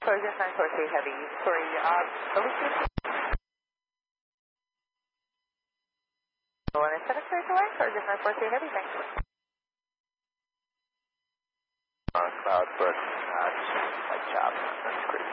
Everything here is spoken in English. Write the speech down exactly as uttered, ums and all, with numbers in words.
Closure nine four three Heavy. Sorry, uh, Alicia. One instead of straight away. Closure nine four three Heavy. Thanks. On cloud, but uh, just my job. That's crazy.